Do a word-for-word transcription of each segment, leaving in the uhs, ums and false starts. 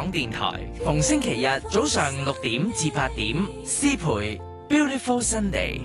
港電台，逢星期日早上六點至八點，思培 Beautiful Sunday。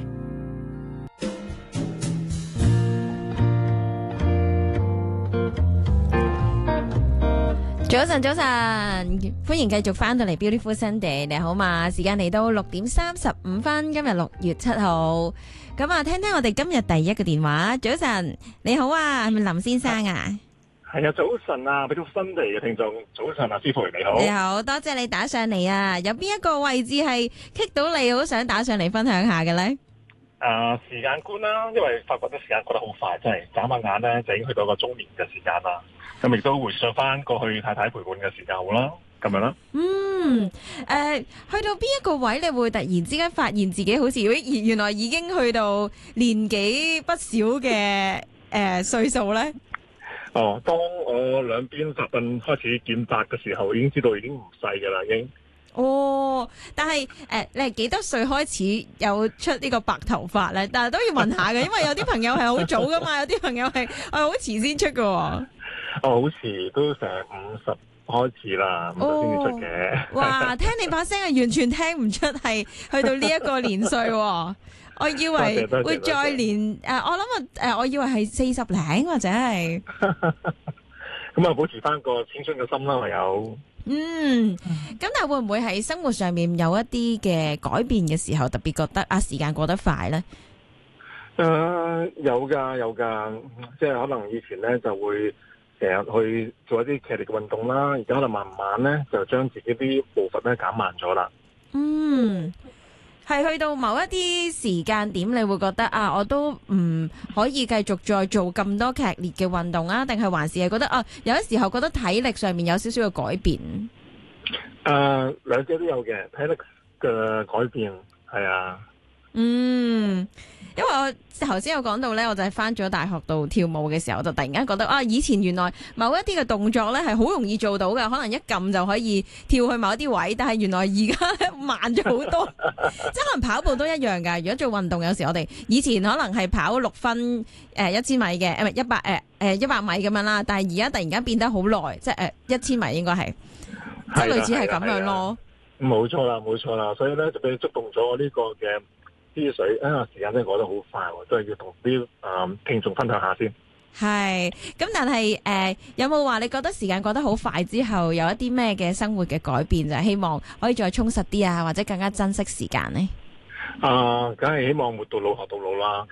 早晨，早晨，歡迎繼續翻到嚟 Beautiful Sunday，你好嘛？時間嚟到六點三十五分，今日六月七號，咁啊，聽聽我哋今日第一個電話。早晨，你好啊，係咪林先生啊？ 係啊，早晨啊，Beautiful Sunday嘅聽眾，早晨啊，師傅你好。 你好，多謝你打上嚟啊！有邊一個位置係棘到你，好想打上嚟分享下嘅咧？ 啊、呃，時間觀啦，因為發覺啲時間過得好快，真係眨下眼咧就已經去到個中年嘅時間啦。咁亦都回想翻過去太太陪伴嘅時間好啦，咁樣啦。 嗯，誒、呃，去到邊一個位，你會突然之間發現自己好似，原原來已經去到年紀不小嘅誒歲數咧？ 哦，當我兩邊發鬢開始見白嘅時候，已經知道已經唔細㗎啦，已經。 哦，但係誒、呃，你係幾多歲開始有出呢個白頭髮咧？但係都要問下嘅，因為有啲朋友係好早噶嘛，有啲朋友係係好遲先出嘅。哦， 好遲都成五十開始啦，五十先至出嘅。 哦。哇，聽你把聲係完全聽唔出係去到呢一個年歲。我以為會再年誒、呃，我諗啊誒，我以為係四十零或者係。 咁啊，保持翻個青春嘅心啦，唯有。嗯， 咁但係會唔會喺生活上面有一啲嘅改變嘅時候，特別覺得啊時間過得快咧？ 誒、呃，有噶有噶，即係可能以前咧就會成日去做一啲劇烈嘅運動啦，而家可能慢慢咧就將自己啲步伐咧減慢咗啦。 嗯，係去到某一啲時間點，你會覺得啊，我都唔可以繼續再做咁多劇烈嘅運動啊？定係還是係覺得啊，有啲時候覺得體力上面有少少嘅改變？誒、 呃，兩者都有嘅，體力嘅改變係啊。 嗯，因為我頭先有講到咧，我就係翻咗大學度跳舞嘅時候，就突然間覺得啊，以前原來某一啲嘅動作咧係好容易做到嘅，可能一撳就可以跳去某一啲位，但係原來而家慢咗好多，即係可能跑步都一樣噶。如果做運動，有時我哋以前可能係跑六分誒一千米嘅，誒唔係一百誒誒一百米咁樣啦，但係而家突然間變得好耐，即係誒一千米應該係，即係類似係咁樣咯。 冇錯啦，冇錯啦，所以咧就俾你觸動咗我呢個嘅思緒啊！時間真係過得好快，都係要同啲誒聽眾分享下先。 係咁，但係誒、呃、有冇話你覺得時間過得好快之後，有一啲咩嘅生活嘅改變，就係希望可以再充實啲啊，或者更加珍惜時間呢？ 啊，梗係希望活到老學到老啦。